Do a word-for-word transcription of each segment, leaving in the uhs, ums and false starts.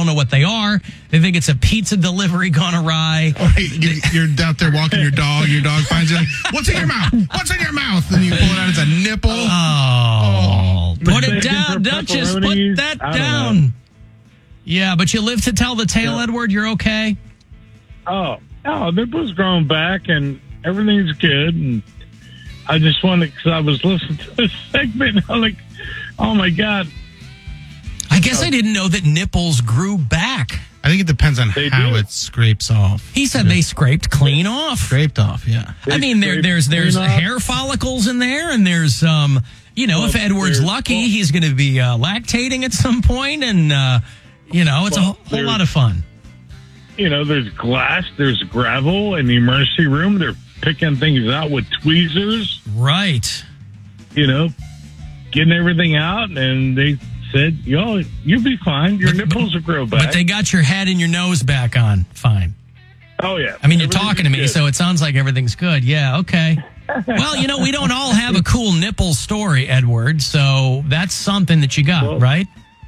don't know what they are. They think it's a pizza delivery gone awry. Oh, hey, you, you're out there walking your dog. Your dog finds you like, what's in your mouth? What's in your mouth? And you pull it out. It's a nipple. Oh, oh. put it down, Duchess. Put that down. Know. Yeah, but you live to tell the tale, yeah. Edward. You're okay? Oh, oh, nipple's growing back and everything's good. And I just wanted, because I was listening to this segment, and I'm like, oh my God. I guess I didn't know that nipples grew back. I think it depends on they how do. it scrapes off. He said they scraped clean off. Scraped off, yeah. They I mean, there, there's there's hair follicles in there, and there's, um, you know, well, if Edward's lucky, well, he's going to be uh, lactating at some point, and, uh, you know, it's well, a whole lot of fun. You know, there's glass, there's gravel in the emergency room. They're picking things out with tweezers. Right. You know, getting everything out, and they said, yo, you'll be fine. Your but, nipples will grow back. But they got your head and your nose back on fine. Oh, yeah. I mean, you're talking to me, good. So it sounds like everything's good. Yeah, okay. Well, you know, we don't all have a cool nipple story, Edward, so that's something that you got, well, right?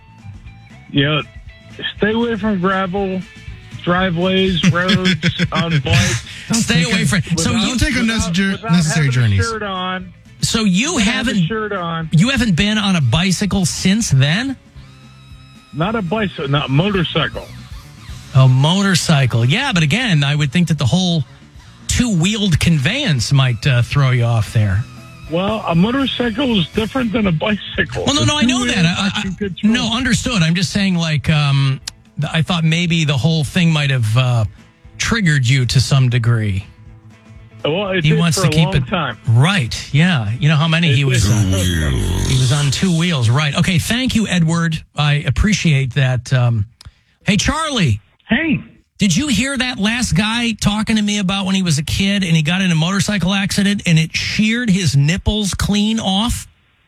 You know, stay away from gravel, driveways, roads, on bikes. Stay away from... Without, so you don't take unnecessary without necessary journeys. Shirt on. So you haven't shirt on. You haven't been on a bicycle since then? Not a bicycle, not motorcycle. A motorcycle, yeah. But again, I would think that the whole two-wheeled conveyance might uh, throw you off there. Well, a motorcycle is different than a bicycle. Well, no, no, I know that. I, I, no, understood. I'm just saying, like, um, I thought maybe the whole thing might have uh, triggered you to some degree. Well, it he did wants for to a keep long it time. Right. Yeah. You know how many it he was on? He was on two wheels. Right. Okay. Thank you, Edward. I appreciate that. Um, hey, Charlie. Hey. Did you hear that last guy talking to me about when he was a kid and he got in a motorcycle accident and it sheared his nipples clean off?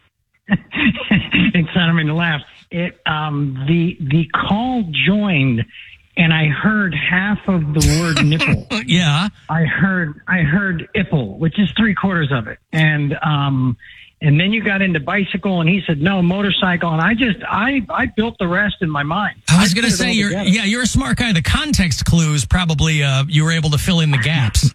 It's not, I mean, to laugh. It, um, the, the call joined and I heard half of the word nipple. Yeah. I heard, I heard ipple, which is three quarters of it. And, um, and then you got into bicycle and he said, no, motorcycle. And I just, I, I built the rest in my mind. I was going to say, you're, yeah, you're a smart guy. The context clues probably, uh, you were able to fill in the gaps.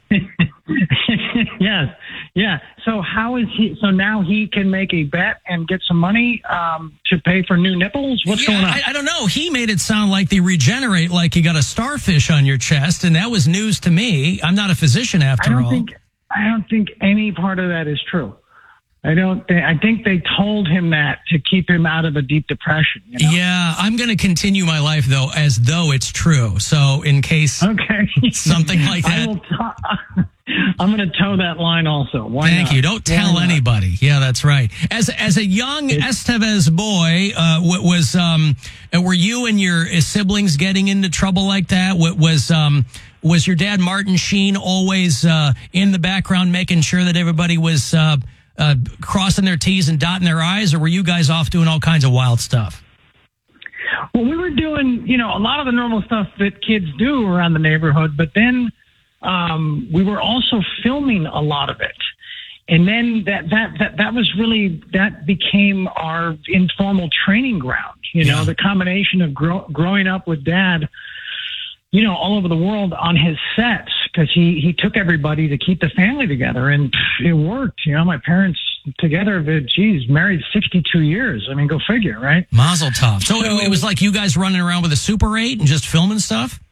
Yes. Yeah. So how is he? So now he can make a bet and get some money um, to pay for new nipples? What's yeah, going on? I, I don't know. He made it sound like they regenerate, like you got a starfish on your chest, and that was news to me. I'm not a physician after I don't all. Think, I don't think any part of that is true. I don't think, I think they told him that to keep him out of a deep depression. You know? Yeah, I'm going to continue my life, though, as though it's true. So in case okay. something like that. I will t- I'm going to toe that line also. Why Thank not? you. Don't tell Why anybody. Not? Yeah, that's right. As as a young it's, Estevez boy, uh, was um, were you and your siblings getting into trouble like that? What was um, was your dad Martin Sheen always uh, in the background making sure that everybody was uh, uh, crossing their T's and dotting their I's, or were you guys off doing all kinds of wild stuff? Well, we were doing, you know, a lot of the normal stuff that kids do around the neighborhood, but then um, we were also filming a lot of it. And then that, that, that, that was really, that became our informal training ground. You know, yeah. The combination of grow, growing up with Dad, you know, all over the world on his sets, because he, he took everybody to keep the family together, and it worked. You know, my parents together, geez, married sixty-two years. I mean, go figure, right? Mazel tov. So, so it was like you guys running around with a Super eight and just filming stuff?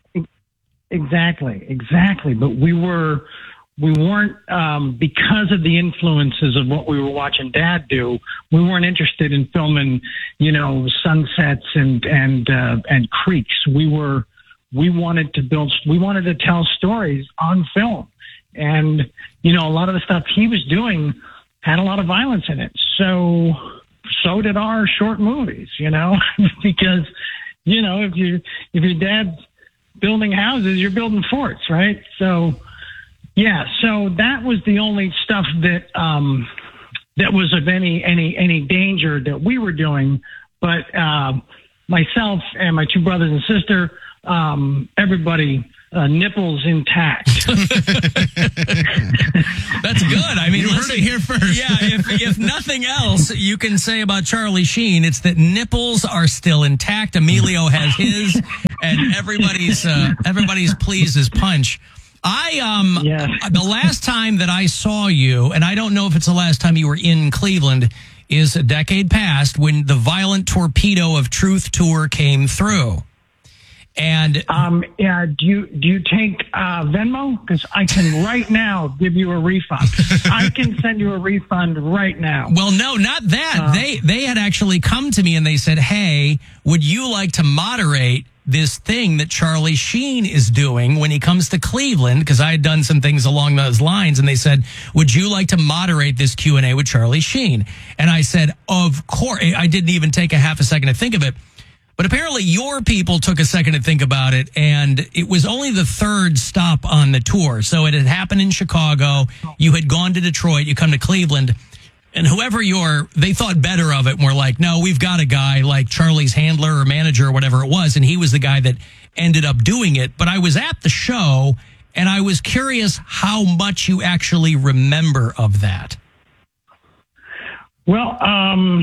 Exactly, exactly. But we were, we weren't, um, because of the influences of what we were watching Dad do, we weren't interested in filming, you know, sunsets and, and, uh, and creeks. We were, we wanted to build, we wanted to tell stories on film. And, you know, a lot of the stuff he was doing had a lot of violence in it. So, so did our short movies, you know, because, you know, if you, if your dad's building houses, you're building forts, right? So, yeah, so that was the only stuff that, um, that was of any, any, any danger that we were doing. But, uh, myself and my two brothers and sister, um, everybody uh, nipples intact. That's good. I mean, You heard listen, it here first. Yeah, if, if nothing else you can say about Charlie Sheen, it's that nipples are still intact. Emilio has his, and everybody's uh, everybody's pleased as punch. I um Yes. the last time that I saw you, and I don't know if it's the last time you were in Cleveland, is a decade past when the Violent Torpedo of Truth tour came through. And Um, yeah, do you do you take uh, Venmo? Because I can right now give you a refund. I can send you a refund right now. well, no, not that. Uh, they they had actually come to me and they said, "Hey, would you like to moderate this thing that Charlie Sheen is doing when he comes to Cleveland?" Because I had done some things along those lines, and they said, "Would you like to moderate this Q and A with Charlie Sheen?" And I said, "Of course." I didn't even take a half a second to think of it. But apparently your people took a second to think about it, and it was only the third stop on the tour. So it had happened in Chicago. You had gone to Detroit. You come to Cleveland. And whoever your, they thought better of it and were like, no, we've got a guy like Charlie's handler or manager or whatever it was. And he was the guy that ended up doing it. But I was at the show, and I was curious how much you actually remember of that. Well, um,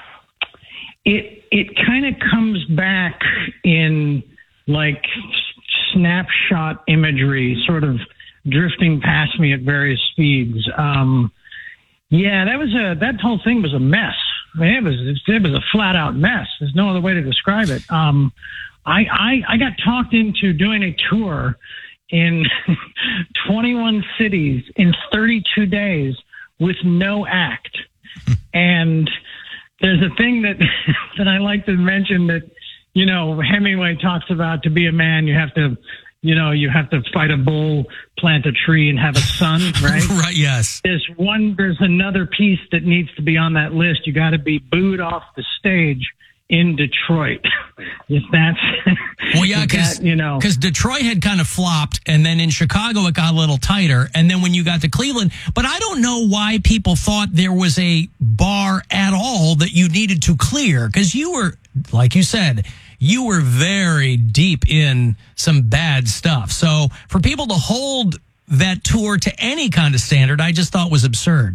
it it kind of comes back in like snapshot imagery, sort of drifting past me at various speeds. Um, yeah, that was a that whole thing was a mess. I mean, it was it was a flat out mess. There's no other way to describe it. Um, I, I I got talked into doing a tour in twenty-one cities in thirty-two days with no act. And there's a thing that that I like to mention that, you know, Hemingway talks about. To be a man, you have to, you know, you have to fight a bull, plant a tree, and have a son, right? Right, yes. There's one, there's another piece that needs to be on that list. You got to be booed off the stage in Detroit. If that's, Well, yeah, if because that, you know, Detroit had kind of flopped, and then in Chicago it got a little tighter, and then when you got to Cleveland, but I don't know why people thought there was a bar at all that you needed to clear, because you were, like you said, you were very deep in some bad stuff. So for people to hold that tour to any kind of standard, I just thought was absurd.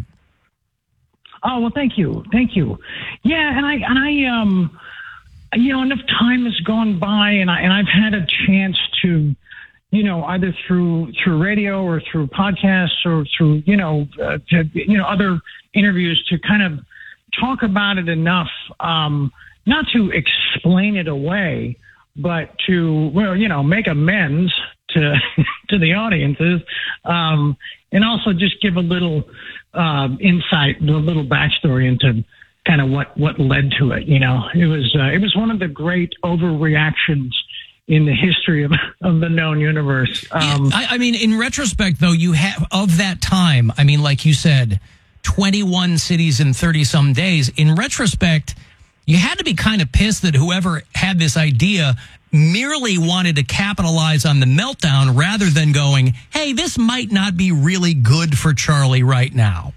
Oh, well, thank you. Thank you. Yeah. And I, and I, um, you know, enough time has gone by, and I, and I've had a chance to, you know, either through, through radio or through podcasts or through, you know, uh, to, you know, other interviews to kind of talk about it enough, um, not to explain it away, but to, well, you know, make amends to, to the audiences, um, and also just give a little, uh, insight, a little backstory into kind of what, what led to it. You know, it was, uh, it was one of the great overreactions in the history of, of the known universe. Um, Yeah, I, I mean, in retrospect, though, you have, of that time, I mean, like you said, twenty-one cities in thirty some days. In retrospect, you had to be kind of pissed that whoever had this idea merely wanted to capitalize on the meltdown rather than going, hey, this might not be really good for Charlie right now.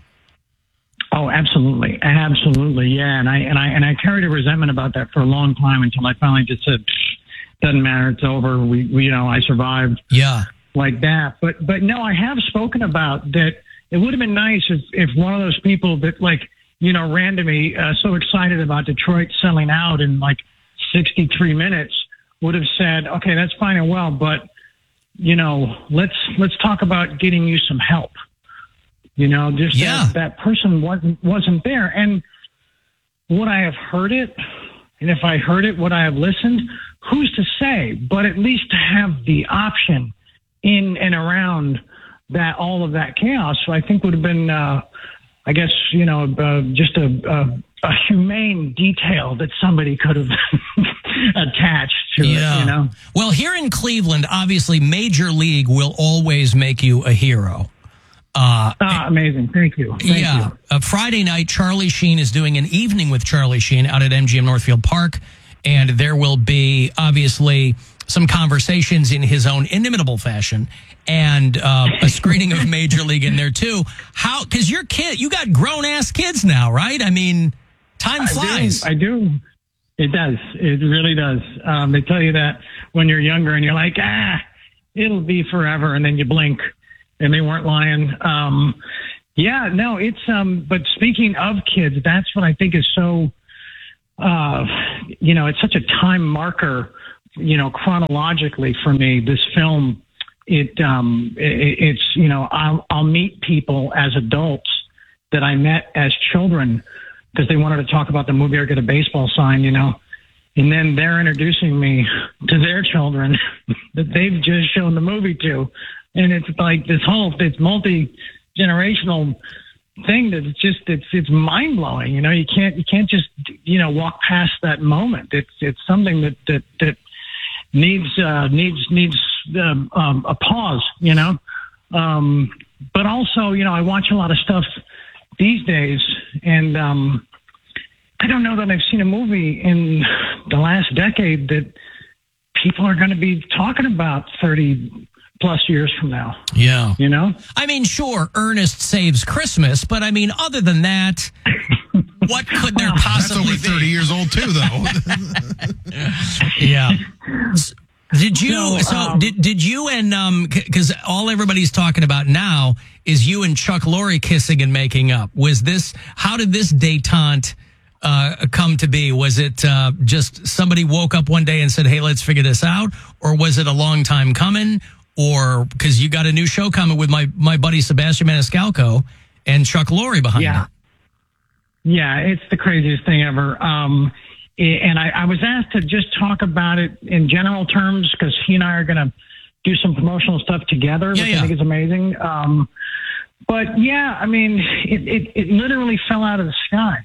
Oh, absolutely. Absolutely. Yeah. And I, and I, and I carried a resentment about that for a long time until I finally just said, doesn't matter. It's over. We, we you know, I survived Yeah. like that. But, but no, I have spoken about that. It would have been nice if, if one of those people that like, you know, ran to me, uh, so excited about Detroit selling out in like sixty-three minutes would have said, okay, that's fine and well, but you know, let's, let's talk about getting you some help. You know, just Yeah. that, that person wasn't, wasn't there. And would I have heard it? And if I heard it, would I have listened? Who's to say? But at least to have the option in and around that, all of that chaos, I think would have been, uh, I guess, you know, uh, just a, a, a humane detail that somebody could have attached to Yeah. it, you know? Well, here in Cleveland, obviously, Major League will always make you a hero. Uh, Ah, amazing. Thank you. Thank yeah. you. Uh, Friday night, Charlie Sheen is doing an evening with Charlie Sheen out at M G M Northfield Park. And there will be, obviously, some conversations in his own inimitable fashion and uh, a screening of Major League in there, too. How? Because you're kid, you got grown-ass kids now, right? I mean, time flies. I do. I do. It does. It really does. Um, they tell you that when you're younger and you're like, ah, it'll be forever. And then you blink and they weren't lying. Um, yeah, no, it's, um, but speaking of kids, that's what I think is so, uh, you know, it's such a time marker, you know, chronologically for me, this film. It, um, it it's, you know, I'll, I'll meet people as adults that I met as children because they wanted to talk about the movie or get a baseball sign, you know, and then they're introducing me to their children that they've just shown the movie to. And it's like this whole, it's multi-generational thing that it's just, it's, it's mind blowing. You know, you can't, you can't just, you know, walk past that moment. It's, it's something that, that, that needs, uh, needs, needs, um, um, a pause, you know? Um, but also, you know, I watch a lot of stuff these days, and um, I don't know that I've seen a movie in the last decade that people are going to be talking about thirty plus years from now. Yeah. You know? I mean, sure, Ernest Saves Christmas, but I mean, other than that, what could there That's possibly only be? thirty years old too, though. Yeah. Did you, So, so um, did, did you and, um, cause all everybody's talking about now is you and Chuck Lorre kissing and making up. Was this, how did this detente, uh, come to be? Was it, uh, just somebody woke up one day and said, hey, let's figure this out? Or was it a long time coming? Or, cause you got a new show coming with my, my buddy Sebastian Maniscalco and Chuck Lorre behind Yeah. it. Yeah, it's the craziest thing ever. Um, and I, I was asked to just talk about it in general terms because he and I are going to do some promotional stuff together, Yeah, which yeah. I think is amazing. Um, but yeah, I mean, it, it, it literally fell out of the sky.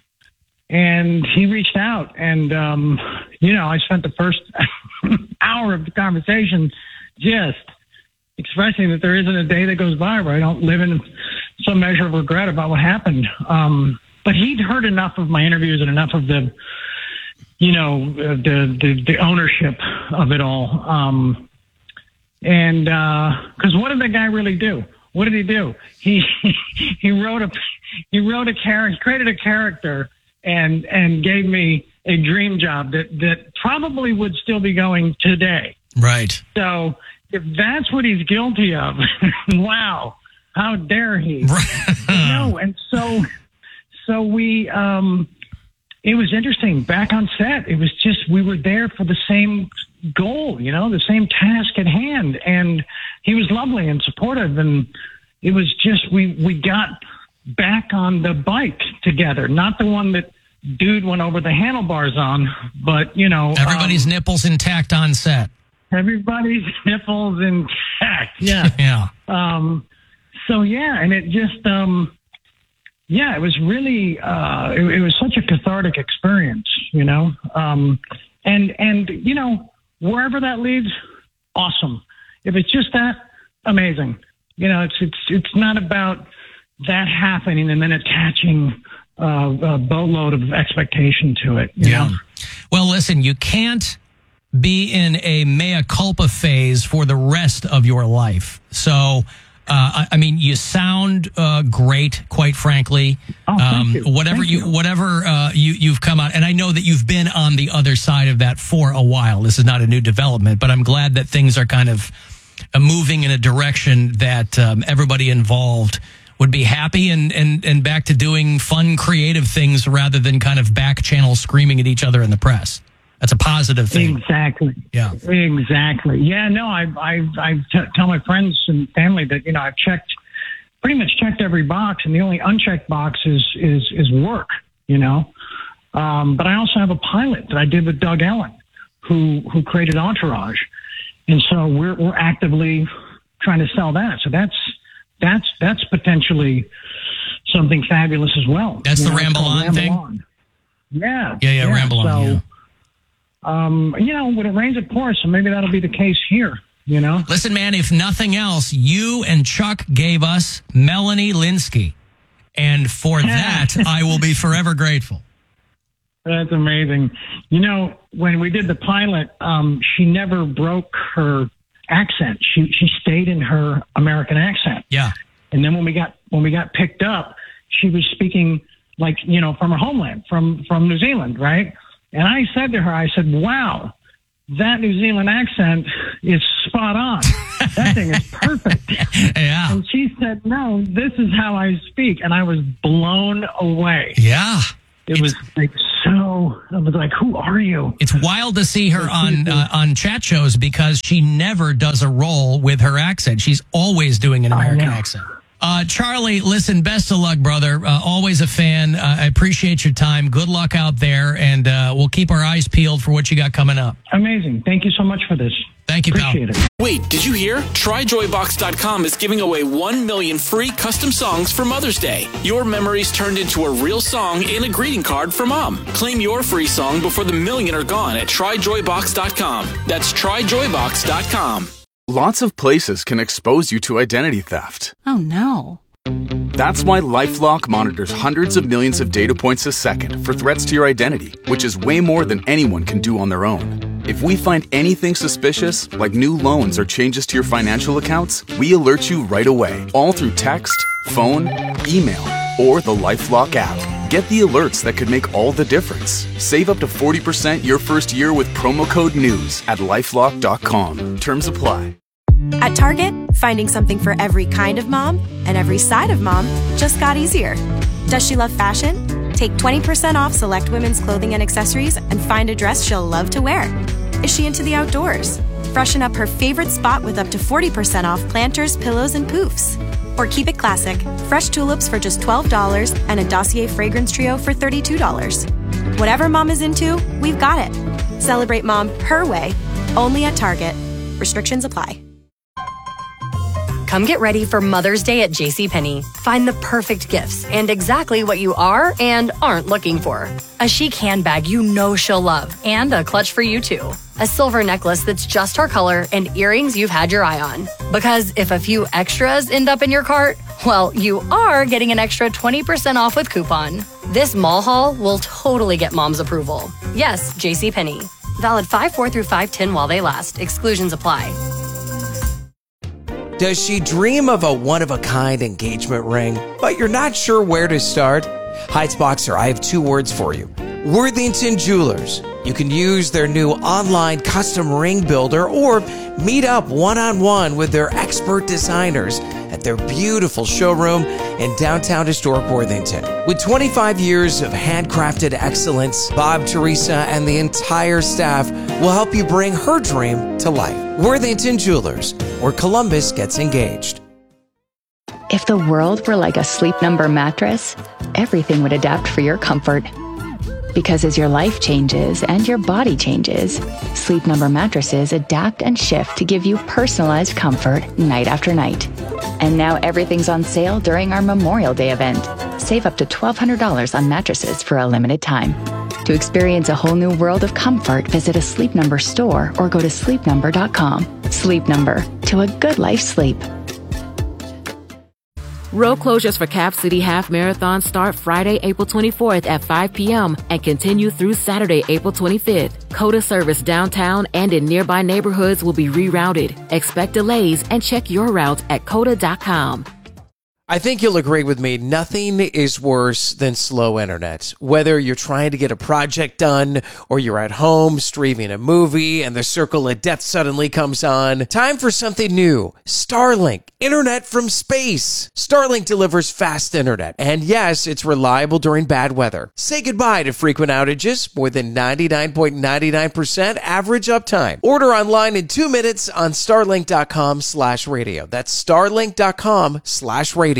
And he reached out, and, um, you know, I spent the first hour of the conversation just expressing that there isn't a day that goes by where I don't live in some measure of regret about what happened. Um, but he'd heard enough of my interviews and enough of the, you know, uh, the, the, the ownership of it all. Um, and, uh, cause what did the guy really do? What did he do? He, he wrote a, he wrote a character, he created a character and, and gave me a dream job that, that probably would still be going today. Right. So if that's what he's guilty of, wow, how dare he? No. And so, so we, um, it was interesting. Back on set, it was just, we were there for the same goal, you know, the same task at hand. And he was lovely and supportive. And it was just, we, we got back on the bike together, not the one that dude went over the handlebars on, but, you know. Everybody's um, nipples intact on set. Everybody's nipples intact. Yeah. Yeah. Um, so yeah, and it just, um, yeah, it was really, uh, it, it was such a cathartic experience, you know? Um, and, and, you know, wherever that leads, awesome. If it's just that, amazing. You know, it's, it's, it's not about that happening and then attaching uh, a boatload of expectation to it. You Yeah. know? Well, listen, you can't be in a mea culpa phase for the rest of your life. So, uh, I, I mean, you sound uh, great, quite frankly. Oh, thank you. Whatever Thank you, you. whatever uh, you you've come out, and I know that you've been on the other side of that for a while. This is not a new development, but I'm glad that things are kind of uh, moving in a direction that um, everybody involved would be happy and, and, and back to doing fun, creative things rather than kind of back channel screaming at each other in the press. That's a positive thing. Exactly. Yeah. Exactly. Yeah. No, I I I t- tell my friends and family that, you know, I've checked pretty much checked every box, and the only unchecked box is is is work. You know, um, but I also have a pilot that I did with Doug Ellen, who who created Entourage, and so we're we're actively trying to sell that. So that's that's that's potentially something fabulous as well. That's You the know, it's Ramble called On Ramble thing? On. Yeah. Yeah, yeah, Ramble On, so, yeah. Um, you know, when it rains, it pours, so maybe that'll be the case here, you know? Listen, man, if nothing else, you and Chuck gave us Melanie Linsky. And for that, I will be forever grateful. That's amazing. You know, when we did the pilot, um, she never broke her accent. She she stayed in her American accent. Yeah. And then when we got when we got picked up, she was speaking like, you know, from her homeland, from from New Zealand, right? And I said to her, I said, wow, that New Zealand accent is spot on. That thing is perfect. Yeah. And she said, no, this is how I speak. And I was blown away. Yeah. It was like so, I was like, who are you? It's wild to see her on uh, on chat shows because she never does a role with her accent. She's always doing an American accent. Uh, Charlie, listen, best of luck, brother. Uh, always a fan. Uh, I appreciate your time. Good luck out there, and uh, we'll keep our eyes peeled for what you got coming up. Amazing. Thank you so much for this. Thank you, Appreciate pal. it. Wait, did you hear? Try Joy Box dot com is giving away one million free custom songs for Mother's Day. Your memories turned into a real song and a greeting card for Mom. Claim your free song before the million are gone at Try Joy Box dot com. That's Try Joy Box dot com. Lots of places can expose you to identity theft. Oh, no. That's why LifeLock monitors hundreds of millions of data points a second for threats to your identity, which is way more than anyone can do on their own. If we find anything suspicious, like new loans or changes to your financial accounts, we alert you right away, all through text, phone, email, or the LifeLock app. Get the alerts that could make all the difference. Save up to forty percent your first year with promo code NEWS at LifeLock dot com. Terms apply. At Target, finding something for every kind of mom and every side of mom just got easier. Does she love fashion? Take twenty percent off select women's clothing and accessories and find a dress she'll love to wear. Is she into the outdoors? Freshen up her favorite spot with up to forty percent off planters, pillows, and poofs. Or keep it classic, fresh tulips for just twelve dollars and a Dossier fragrance trio for thirty-two dollars. Whatever mom is into, we've got it. Celebrate mom her way, only at Target. Restrictions apply. Come get ready for Mother's Day at JCPenney. Find the perfect gifts and exactly what you are and aren't looking for. A chic handbag you know she'll love and a clutch for you too. A silver necklace that's just her color and earrings you've had your eye on. Because if a few extras end up in your cart, well, you are getting an extra twenty percent off with coupon. This mall haul will totally get mom's approval. Yes, JCPenney. Valid five four through five ten while they last. Exclusions apply. Does she dream of a one-of-a-kind engagement ring, but you're not sure where to start? Heights Boxer, I have two words for you. Worthington Jewelers. You can use their new online custom ring builder or meet up one-on-one with their expert designers at their beautiful showroom in downtown historic Worthington. With twenty-five years of handcrafted excellence, Bob, Teresa, and the entire staff will help you bring her dream to life. Worthington Jewelers, where Columbus gets engaged. If the world were like a Sleep Number mattress, everything would adapt for your comfort. Because as your life changes and your body changes, Sleep Number mattresses adapt and shift to give you personalized comfort night after night. And now everything's on sale during our Memorial Day event. Save up to twelve hundred dollars on mattresses for a limited time. To experience a whole new world of comfort, visit a Sleep Number store or go to sleep number dot com. Sleep Number, to a good life's sleep. Road closures for Cap City Half Marathon start Friday, April twenty-fourth at five p.m. and continue through Saturday, April twenty-fifth. COTA service downtown and in nearby neighborhoods will be rerouted. Expect delays and check your routes at cota dot com. I think you'll agree with me, nothing is worse than slow internet. Whether you're trying to get a project done or you're at home streaming a movie and the circle of death suddenly comes on, time for something new. Starlink, internet from space. Starlink delivers fast internet, and yes, it's reliable during bad weather. Say goodbye to frequent outages, more than ninety-nine point nine nine percent average uptime. Order online in two minutes on starlink dot com slash radio. That's starlink dot com slash radio.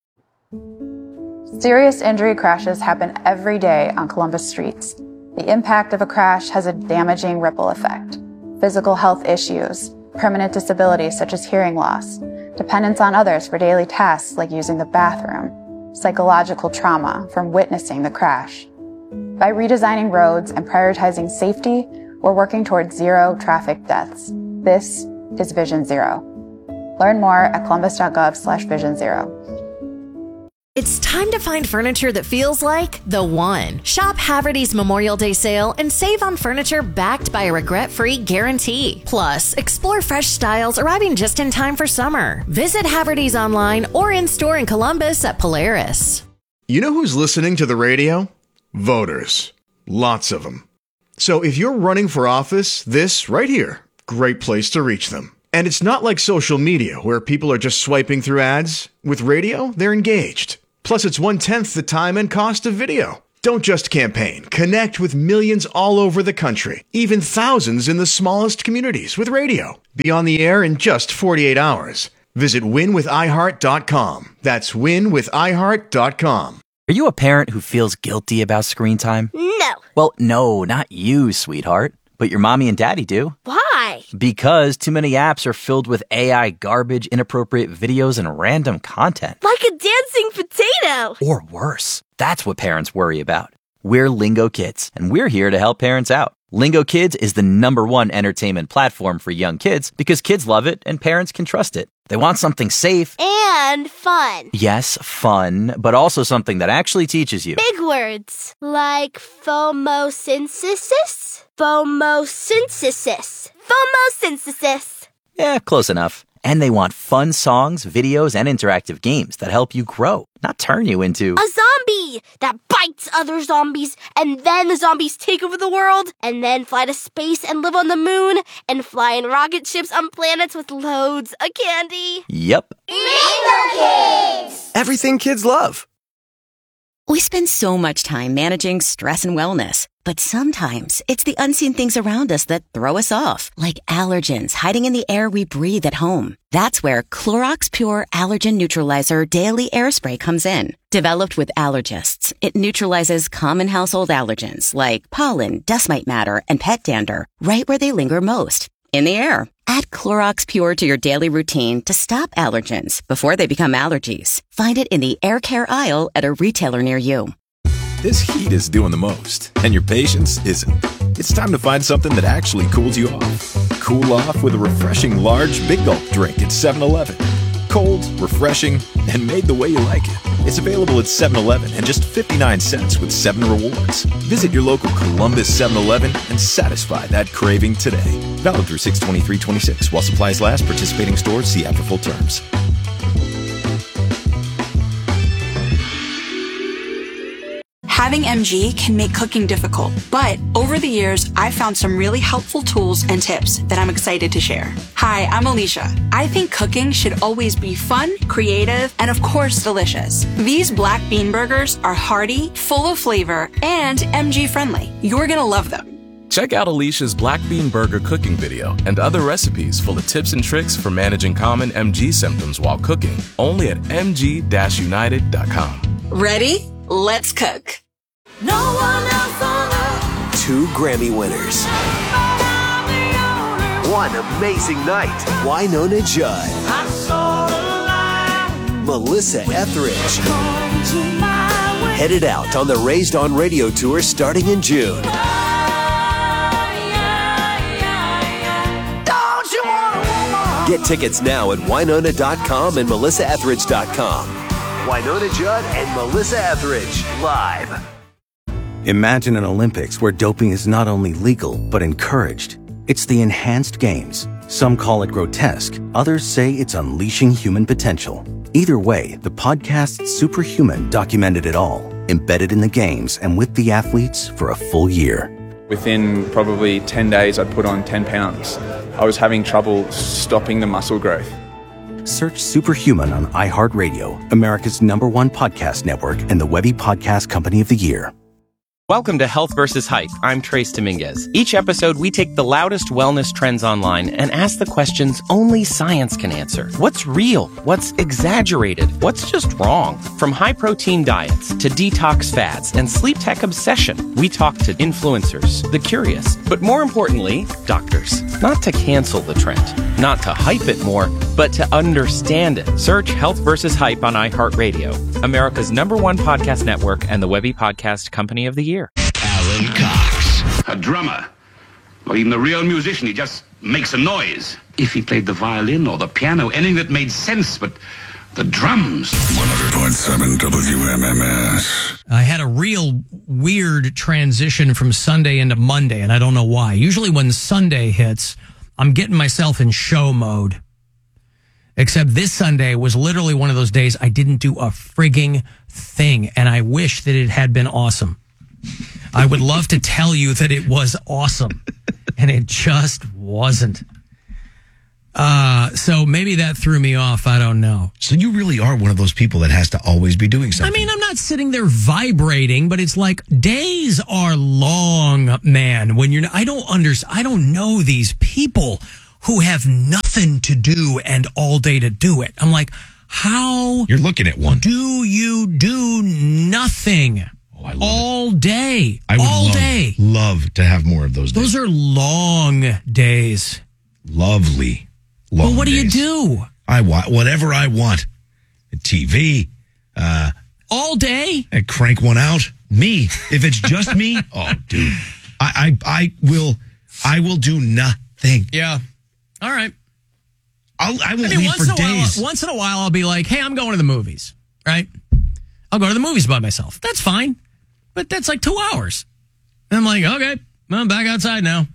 Serious injury crashes happen every day on Columbus streets. The impact of a crash has a damaging ripple effect. Physical health issues, permanent disabilities such as hearing loss, dependence on others for daily tasks like using the bathroom, psychological trauma from witnessing the crash. By redesigning roads and prioritizing safety, we're working towards zero traffic deaths. This is Vision Zero. Learn more at columbus dot gov slash vision zero. It's time to find furniture that feels like the one. Shop Haverty's Memorial Day sale and save on furniture backed by a regret-free guarantee. Plus, explore fresh styles arriving just in time for summer. Visit Haverty's online or in-store in Columbus at Polaris. You know who's listening to the radio? Voters. Lots of them. So if you're running for office, this right here, great place to reach them. And it's not like social media where people are just swiping through ads. With radio, they're engaged. Plus, it's one-tenth the time and cost of video. Don't just campaign. Connect with millions all over the country, even thousands in the smallest communities with radio. Be on the air in just forty-eight hours. Visit win with i heart dot com. That's win with i heart dot com. Are you a parent who feels guilty about screen time? No. Well, no, not you, sweetheart. But your mommy and daddy do. Why? Because too many apps are filled with A I garbage, inappropriate videos, and random content. Like a dancing potato. Or worse. That's what parents worry about. We're Lingo Kids, and we're here to help parents out. Lingo Kids is the number one entertainment platform for young kids because kids love it and parents can trust it. They want something safe. And fun. Yes, fun, but also something that actually teaches you. Big words. Like phomosynthesis? Phomosynthesis. Phomosynthesis. Yeah, close enough. And they want fun songs, videos, and interactive games that help you grow, not turn you into a zombie that bites other zombies, and then the zombies take over the world, and then fly to space and live on the moon, and fly in rocket ships on planets with loads of candy. Yep. Lingo Kids! Everything kids love. We spend so much time managing stress and wellness, but sometimes it's the unseen things around us that throw us off, like allergens hiding in the air we breathe at home. That's where Clorox Pure Allergen Neutralizer Daily Air Spray comes in. Developed with allergists, it neutralizes common household allergens like pollen, dust mite matter, and pet dander right where they linger most, in the air. Add Clorox Pure to your daily routine to stop allergens before they become allergies. Find it in the air care aisle at a retailer near you. This heat is doing the most, and your patience isn't. It's time to find something that actually cools you off. Cool off with a refreshing large Big Gulp drink at seven eleven. Cold, refreshing, and made the way you like it. It's available at seven eleven and just fifty-nine cents with seven rewards. Visit your local Columbus seven eleven and satisfy that craving today. Valid through six twenty-three twenty-six. While supplies last, participating stores see app for full terms. Having M G can make cooking difficult, but over the years, I've found some really helpful tools and tips that I'm excited to share. Hi, I'm Alicia. I think cooking should always be fun, creative, and of course, delicious. These black bean burgers are hearty, full of flavor, and M G friendly. You're gonna love them. Check out Alicia's Black Bean Burger cooking video and other recipes full of tips and tricks for managing common M G symptoms while cooking, only at m g dash united dot com. Ready? Let's cook. No one else on earth. Two Grammy winners. One amazing night. Wynonna Judd. I saw the light. Melissa Etheridge. Headed out on the Raised on Radio tour starting in June. Don't you want a woman? Get tickets now at wynonna dot com and melissa etheridge dot com. Wynonna Judd and Melissa Etheridge live. Imagine an Olympics where doping is not only legal, but encouraged. It's the Enhanced Games. Some call it grotesque. Others say it's unleashing human potential. Either way, the podcast Superhuman documented it all, embedded in the games and with the athletes for a full year. Within probably ten days, I'd put on ten pounds. I was having trouble stopping the muscle growth. Search Superhuman on iHeartRadio, America's number one podcast network and the Webby Podcast Company of the Year. Welcome to Health versus Hype. I'm Trace Dominguez. Each episode, we take the loudest wellness trends online and ask the questions only science can answer. What's real? What's exaggerated? What's just wrong? From high-protein diets to detox fads and sleep tech obsession, we talk to influencers, the curious, but more importantly, doctors. Not to cancel the trend, not to hype it more, but to understand it. Search Health versus Hype on iHeartRadio, America's number one podcast network and the Webby Podcast Company of the Year. Alan Cox. A drummer, or even a real musician, he just makes a noise. If he played the violin or the piano, anything that made sense, but the drums. one hundred point seven W M M S. I had a real weird transition from Sunday into Monday, and I don't know why. Usually when Sunday hits, I'm getting myself in show mode. Except this Sunday was literally one of those days I didn't do a frigging thing, and I wish that it had been awesome. I would love to tell you that it was awesome, and it just wasn't. Uh, so maybe that threw me off. I don't know. So you really are one of those people that has to always be doing I something. mean, I'm not sitting there vibrating, but it's like days are long, man. When you're, I don't under, I don't know these people who have nothing to do and all day to do it. I'm like, how You're looking at one. do you do nothing Oh, I love all day? I would all love, day. love to have more of those days. Those are long days. Lovely. Long Well, what do you days. do? I want whatever I want. T V. Uh, All day? I crank one out. Me. If it's just me, oh, dude. I, I, I will. I will do nothing. Yeah. All right. I'll, I won't I mean, leave once for in a while, days. once in a while, I'll be like, "Hey, I'm going to the movies." Right? I'll go to the movies by myself. That's fine, but that's like two hours. And I'm like, okay, I'm back outside now.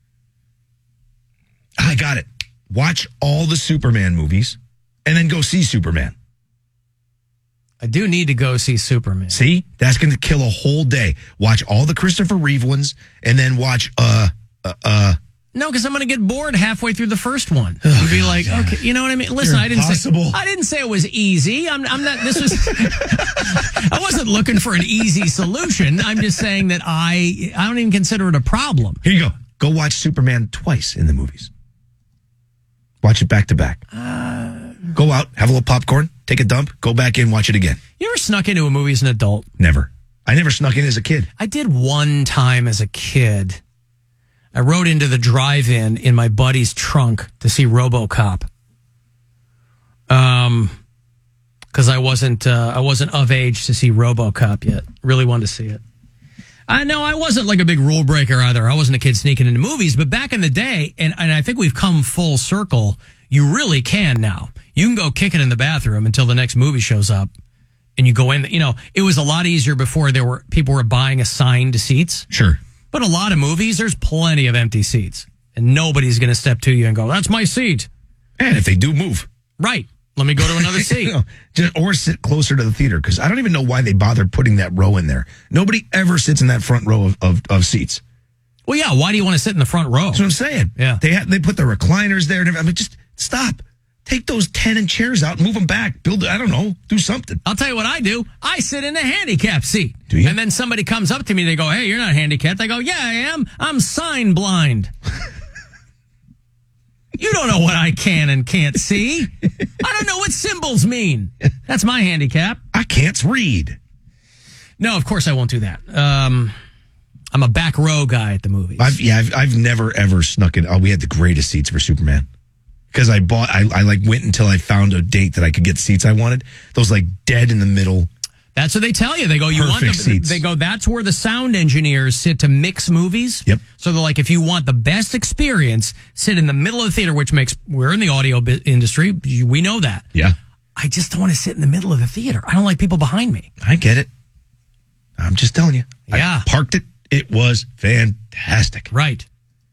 I got it. Watch all the Superman movies, and then go see Superman. I do need to go see Superman. See, that's going to kill a whole day. Watch all the Christopher Reeve ones, and then watch uh uh. uh No, because I'm going to get bored halfway through the first one. And be like, okay, you know what I mean? Listen, You're I didn't impossible. say I didn't say it was easy. I'm, I'm not. This was. I wasn't looking for an easy solution. I'm just saying that I I don't even consider it a problem. Here you go. Go watch Superman twice in the movies. Watch it back to back. Uh, Go out, have a little popcorn, take a dump, go back in, watch it again. You ever snuck into a movie as an adult? Never. I never snuck in as a kid. I did one time as a kid. I rode into the drive-in in my buddy's trunk to see RoboCop. Um, because I wasn't uh, I wasn't of age to see RoboCop yet. Really wanted to see it. I know I wasn't like a big rule breaker either. I wasn't a kid sneaking into movies, but back in the day, and, and I think we've come full circle, you really can now. You can go kick it in the bathroom until the next movie shows up, and you go in. You know, it was a lot easier before there were people were buying assigned seats. Sure. But a lot of movies, there's plenty of empty seats, and nobody's going to step to you and go, "That's my seat." And if they do, move. Right. Let me go to another seat. You know, just, or sit closer to the theater, because I don't even know why they bothered putting that row in there. Nobody ever sits in that front row of, of, of seats. Well, yeah. Why do you want to sit in the front row? That's what I'm saying. Yeah. They ha- they put the recliners there. And everything. I mean, just stop. Take those ten chairs out, move them back. Build, I don't know, do something. I'll tell you what I do. I sit in a handicap seat. Do you? And then somebody comes up to me. They go, "Hey, you're not handicapped." I go, "Yeah, I am. I'm sign blind." You don't know what I can and can't see. I don't know what symbols mean. That's my handicap. I can't read. No, of course I won't do that. Um, I'm a back row guy at the movies. I've, yeah, I've, I've never ever snuck in. Oh, we had the greatest seats for Superman. Because I bought, I, I like went until I found a date that I could get seats I wanted. Those like dead in the middle. That's what they tell you. They go, you want the, Perfect seats. they go, that's where the sound engineers sit to mix movies. Yep. So they're like, if you want the best experience, sit in the middle of the theater, which makes, we're in the audio bi- industry. We know that. Yeah. I just don't want to sit in the middle of the theater. I don't like people behind me. I get it. I'm just telling you. Yeah. I parked it. It was fantastic. Right.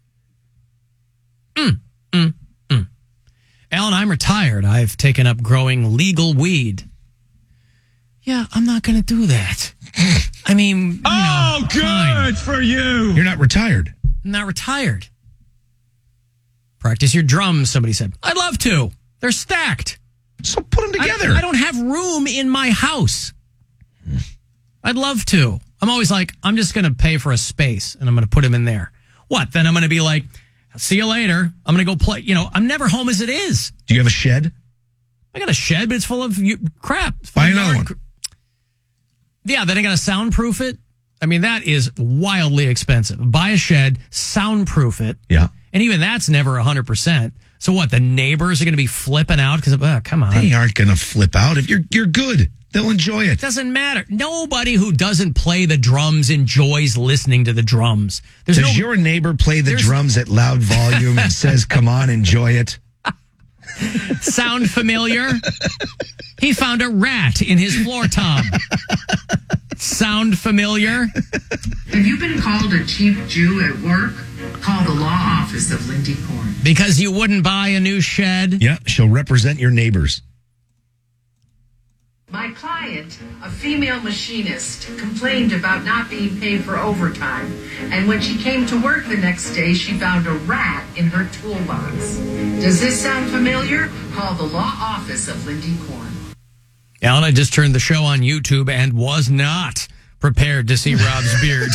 Mm, mm, mm. Alan, I'm retired. I've taken up growing legal weed. Yeah, I'm not going to do that. I mean, you Oh, know, good fine. for you. You're not retired. I'm not retired. Practice your drums, somebody said. I'd love to. They're stacked. So put them together. I, I don't have room in my house. I'd love to. I'm always like, I'm just going to pay for a space and I'm going to put them in there. What? Then I'm going to be like, see you later. I'm going to go play. You know, I'm never home as it is. Do you have a shed? I got a shed, but it's full of you, crap. It's full Buy of another yard one. cr- Yeah, then I got to soundproof it. I mean, that is wildly expensive. Buy a shed, soundproof it. Yeah. And even that's never one hundred percent. So what? The neighbors are going to be flipping out because, oh, come on. They aren't going to flip out. If you're you're good, they'll enjoy it. Doesn't matter. Nobody who doesn't play the drums enjoys listening to the drums. There's Does no, your neighbor play the there's- drums at loud volume and says, "Come on, enjoy it"? sound familiar? He found a rat in his floor tom. Sound familiar? Have you been called a cheap Jew at work? Call the law office of Lindy Corn. Because you wouldn't buy a new shed? Yeah, she'll represent your neighbors. My client, a female machinist, complained about not being paid for overtime. And when she came to work the next day, she found a rat in her toolbox. Does this sound familiar? Call the law office of Lindy Korn. Alan, I just turned the show on YouTube and was not prepared to see Rob's beard.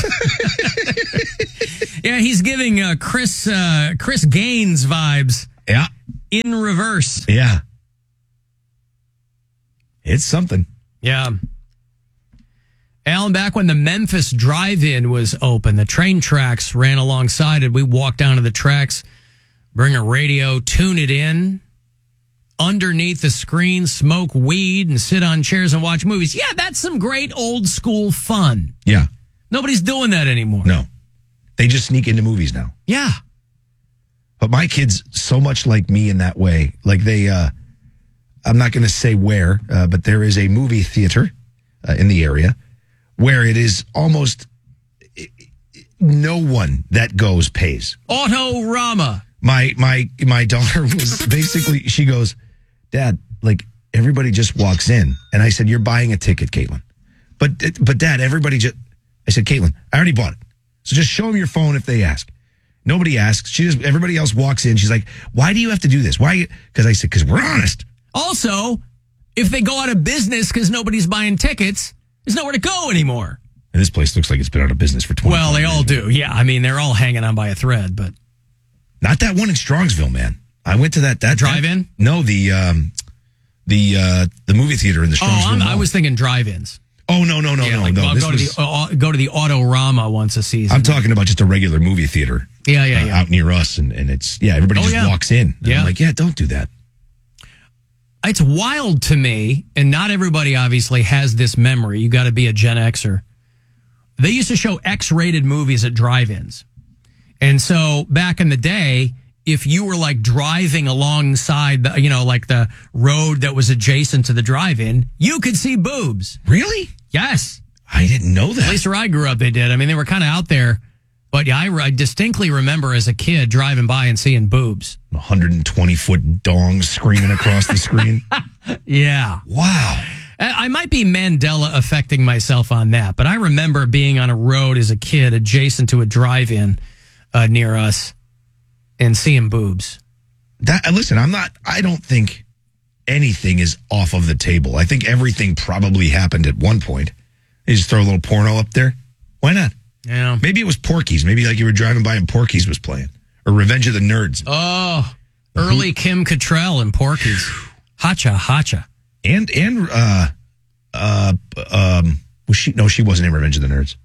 Yeah, he's giving uh, Chris uh, Chris Gaines vibes. Yeah. In reverse. Yeah. It's something. Yeah. Alan, back when the Memphis Drive-In was open, the train tracks ran alongside it. We walked down to the tracks, bring a radio, tune it in, underneath the screen, smoke weed, and sit on chairs and watch movies. Yeah, that's some great old school fun. Yeah. Nobody's doing that anymore. No. They just sneak into movies now. Yeah. But my kids, so much like me in that way, like they, uh, I'm not going to say where, uh, but there is a movie theater uh, in the area where it is almost no one that goes pays. Autorama. My my my daughter was basically, she goes, Dad, like everybody just walks in, and I said, you're buying a ticket, Caitlin. But but Dad, everybody just. I said, Caitlin, I already bought it, so just show them your phone if they ask. Nobody asks. She just, everybody else walks in. She's like, why do you have to do this? Why? Because I said, because we're honest. Also, if they go out of business because nobody's buying tickets, there's nowhere to go anymore. And this place looks like it's been out of business for twenty years. Well, they all do. Yeah, I mean, they're all hanging on by a thread, but not that one in Strongsville, man. I went to that that drive-in. That, no, the um, the uh, the movie theater in the Strongsville. Oh, I'm, Mall. I was thinking drive-ins. Oh no no no yeah, no like, no! Well, This go was, to the uh, go to the Autorama once a season. I'm talking about just a regular movie theater. Yeah, yeah, uh, yeah. Out near us, and, and it's yeah, everybody Oh, just yeah. walks in. And Yeah. I'm like, yeah, don't do that. It's wild to me, and not everybody obviously has this memory. You got to be a Gen Xer. They used to show X-rated movies at drive-ins. And so back in the day, if you were like driving alongside the, you know, like the road that was adjacent to the drive-in, you could see boobs. Really? Yes. I didn't know that. At least where I grew up, they did. I mean, they were kind of out there. But yeah, I, I distinctly remember as a kid driving by and seeing boobs. one hundred twenty foot dongs screaming across the screen. Yeah. Wow. I might be Mandela affecting myself on that, but I remember being on a road as a kid adjacent to a drive-in uh, near us and seeing boobs. That listen, I'm not. I don't think anything is off of the table. I think everything probably happened at one point. They just throw a little porno up there. Why not? Yeah. Maybe it was Porky's. Maybe like you were driving by and Porky's was playing, or Revenge of the Nerds. Oh, early Kim Cattrall and Porky's. Hacha, hacha. And and uh uh um was she? No, she wasn't in Revenge of the Nerds.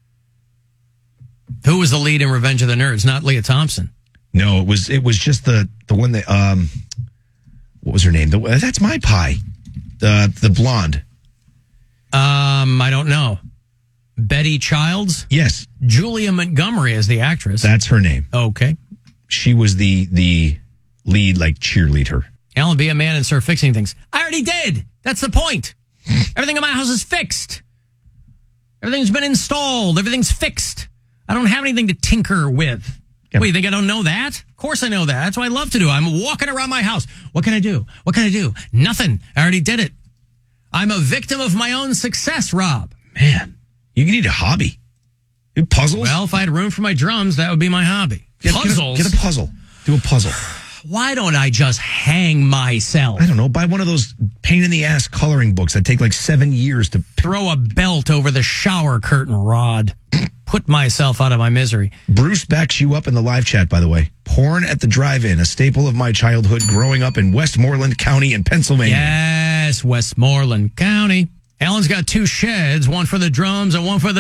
Who was the lead in Revenge of the Nerds? Not Leah Thompson. No, it was it was just the the one that um what was her name? The, that's my pie. The the blonde. Um, I don't know. Betty Childs? Yes. Julia Montgomery is the actress. That's her name. Okay. She was the the lead, like cheerleader. Alan, be a man and start fixing things. I already did. That's the point. Everything in my house is fixed. Everything's been installed. Everything's fixed. I don't have anything to tinker with. Yeah. Wait, you think I don't know that? Of course I know that. That's what I love to do. I'm walking around my house. What can I do? What can I do? Nothing. I already did it. I'm a victim of my own success, Rob. Man, you need a hobby. Do puzzles? Well, if I had room for my drums, that would be my hobby. Get, Puzzles? Get a, get a puzzle. Do a puzzle. Why don't I just hang myself? I don't know. Buy one of those pain in the ass coloring books that take like seven years to throw a belt over the shower curtain rod. Put myself out of my misery. Bruce backs you up in the live chat, by the way. Porn at the drive-in, a staple of my childhood growing up in Westmoreland County in Pennsylvania. Yes, Westmoreland County. Alan's got two sheds, one for the drums and one for the